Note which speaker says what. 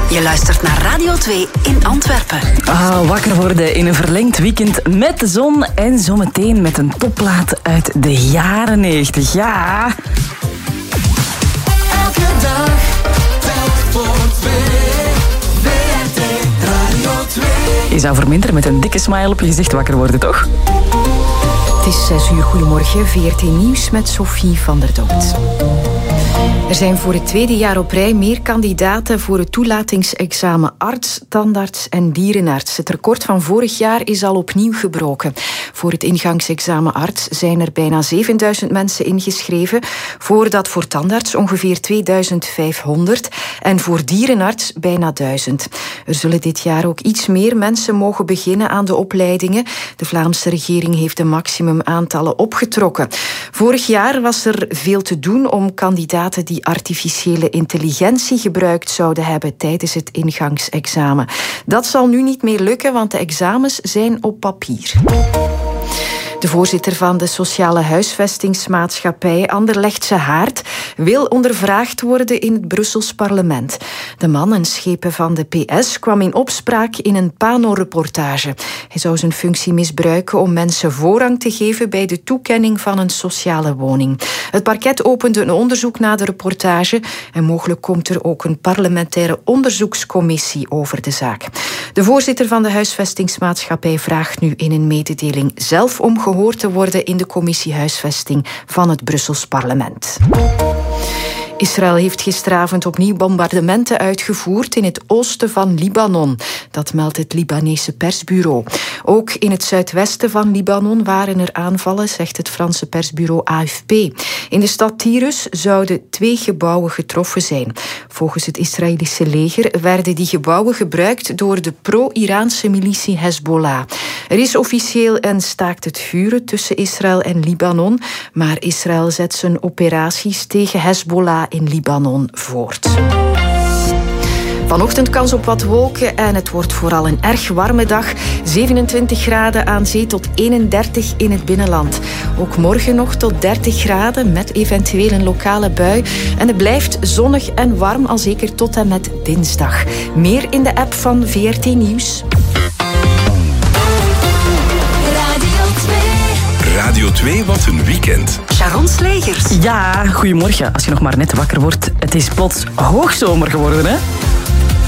Speaker 1: Je luistert naar Radio 2 in Antwerpen.
Speaker 2: Wakker worden in een verlengd weekend met de zon en zometeen met een topplaat uit de jaren 90. Ja.
Speaker 3: Elke dag, telk voor twee. VRT Radio 2.
Speaker 2: Je zou verminderen met een dikke smile op je gezicht wakker worden, toch?
Speaker 4: Het is 6 uur, goedemorgen. VRT Nieuws met Sophie van der Dood. Er zijn voor het tweede jaar op rij meer kandidaten voor het toelatingsexamen arts, tandarts en dierenarts. Het record van vorig jaar is al opnieuw gebroken. Voor het ingangsexamen arts zijn er bijna 7000 mensen ingeschreven. Voor tandarts ongeveer 2500 en voor dierenarts bijna 1000. Er zullen dit jaar ook iets meer mensen mogen beginnen aan de opleidingen. De Vlaamse regering heeft de maximumaantallen opgetrokken. Vorig jaar was er veel te doen om kandidaten die artificiële intelligentie gebruikt zouden hebben tijdens het ingangsexamen. Dat zal nu niet meer lukken, want de examens zijn op papier. De voorzitter van de sociale huisvestingsmaatschappij Anderlechtse Haard wil ondervraagd worden in het Brussels parlement. De man, een schepen van de PS, kwam in opspraak in een Pano-reportage. Hij zou zijn functie misbruiken om mensen voorrang te geven bij de toekenning van een sociale woning. Het parket opende een onderzoek na de reportage en mogelijk komt er ook een parlementaire onderzoekscommissie over de zaak. De voorzitter van de huisvestingsmaatschappij vraagt nu in een mededeling zelf om gehoord te worden in de commissie huisvesting van het Brussels parlement. Israël heeft gisteravond opnieuw bombardementen uitgevoerd in het oosten van Libanon. Dat meldt het Libanese persbureau. Ook in het zuidwesten van Libanon waren er aanvallen, zegt het Franse persbureau AFP. In de stad Tyrus zouden 2 gebouwen getroffen zijn. Volgens het Israëlische leger werden die gebouwen gebruikt door de pro-Iraanse militie Hezbollah. Er is officieel een staakt het vuren tussen Israël en Libanon, maar Israël zet zijn operaties tegen Hezbollah in Libanon voort. Vanochtend kans op wat wolken en het wordt vooral een erg warme dag. 27 graden aan zee tot 31 in het binnenland. Ook morgen nog tot 30 graden met eventueel een lokale bui. En het blijft zonnig en warm al zeker tot en met dinsdag. Meer in de app van VRT Nieuws.
Speaker 5: Radio 2, wat een weekend.
Speaker 1: Sharon Slegers.
Speaker 2: Ja, goedemorgen. Als je nog maar net wakker wordt, het is plots hoogzomer geworden, hè?